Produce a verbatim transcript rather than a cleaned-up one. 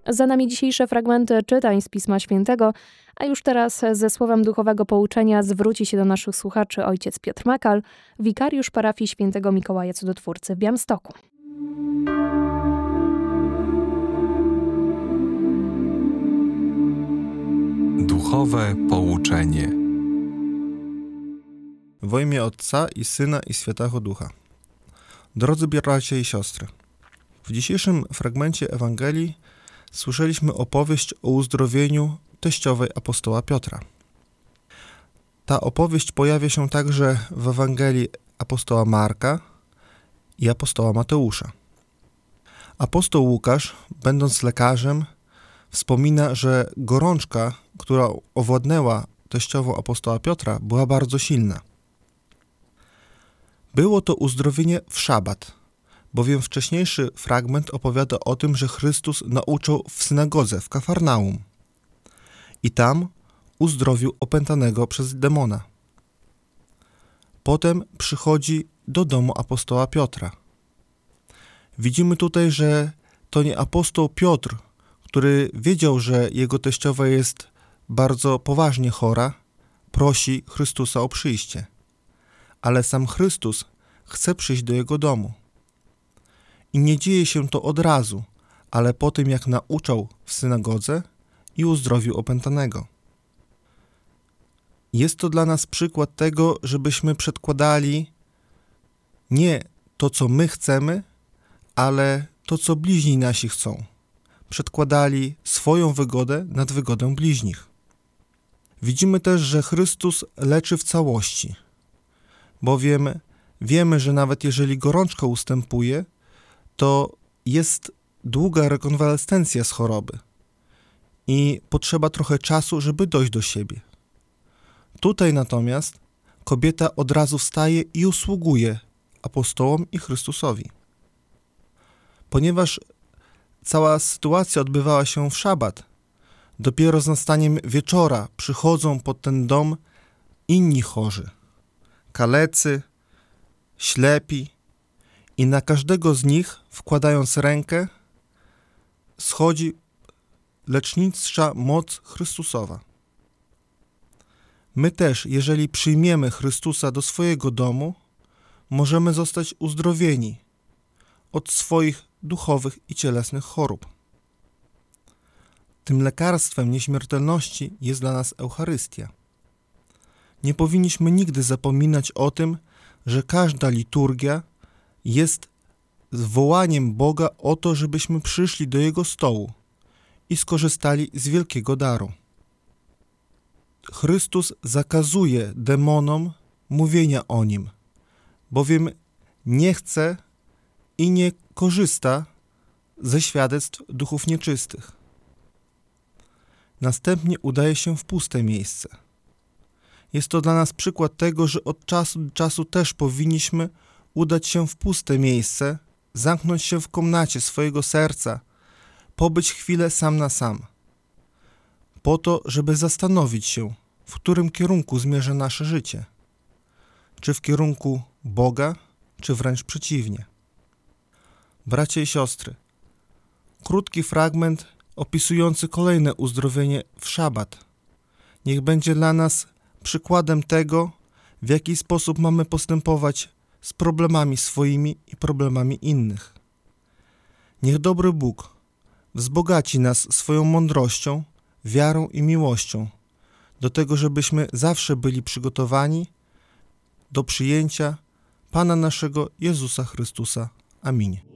Za nami dzisiejsze fragmenty czytań z Pisma Świętego, a już teraz ze słowem duchowego pouczenia zwróci się do naszych słuchaczy ojciec Piotr Makal, wikariusz parafii Świętego Mikołaja Cudotwórcy w Białymstoku. Duchowe pouczenie. W imię Otca i Syna i Świętego Ducha. Drodzy bracia i siostry, w dzisiejszym fragmencie Ewangelii słyszeliśmy opowieść o uzdrowieniu teściowej apostoła Piotra. Ta opowieść pojawia się także w Ewangelii apostoła Marka i apostoła Mateusza. Apostoł Łukasz, będąc lekarzem, wspomina, że gorączka, która owładnęła teściową apostoła Piotra, była bardzo silna. Było to uzdrowienie w szabat, bowiem wcześniejszy fragment opowiada o tym, że Chrystus nauczał w synagodze w Kafarnaum i tam uzdrowił opętanego przez demona. Potem przychodzi do domu apostoła Piotra. Widzimy tutaj, że to nie apostoł Piotr, który wiedział, że jego teściowa jest bardzo poważnie chora, prosi Chrystusa o przyjście, ale sam Chrystus chce przyjść do jego domu. I nie dzieje się to od razu, ale po tym, jak nauczał w synagodze i uzdrowił opętanego. Jest to dla nas przykład tego, żebyśmy przedkładali nie to, co my chcemy, ale to, co bliźni nasi chcą. Przedkładali swoją wygodę nad wygodę bliźnich. Widzimy też, że Chrystus leczy w całości, bowiem wiemy, że nawet jeżeli gorączka ustępuje, to jest długa rekonwalescencja z choroby i potrzeba trochę czasu, żeby dojść do siebie. Tutaj natomiast kobieta od razu wstaje i usługuje apostołom i Chrystusowi. Ponieważ cała sytuacja odbywała się w szabat, dopiero z nastaniem wieczora przychodzą pod ten dom inni chorzy, kalecy, ślepi, i na każdego z nich, wkładając rękę, schodzi lecznicza moc Chrystusowa. My też, jeżeli przyjmiemy Chrystusa do swojego domu, możemy zostać uzdrowieni od swoich duchowych i cielesnych chorób. Tym lekarstwem nieśmiertelności jest dla nas Eucharystia. Nie powinniśmy nigdy zapominać o tym, że każda liturgia jest wołaniem Boga o to, żebyśmy przyszli do Jego stołu i skorzystali z wielkiego daru. Chrystus zakazuje demonom mówienia o Nim, bowiem nie chce i nie korzysta ze świadectw duchów nieczystych. Następnie udaje się w puste miejsce. Jest to dla nas przykład tego, że od czasu do czasu też powinniśmy udać się w puste miejsce, zamknąć się w komnacie swojego serca, pobyć chwilę sam na sam, po to, żeby zastanowić się, w którym kierunku zmierza nasze życie. Czy w kierunku Boga, czy wręcz przeciwnie. Bracia i siostry, krótki fragment opisujący kolejne uzdrowienie w szabat. Niech będzie dla nas przykładem tego, w jaki sposób mamy postępować z problemami swoimi i problemami innych. Niech dobry Bóg wzbogaci nas swoją mądrością, wiarą i miłością, do tego, żebyśmy zawsze byli przygotowani do przyjęcia Pana naszego Jezusa Chrystusa. Amin.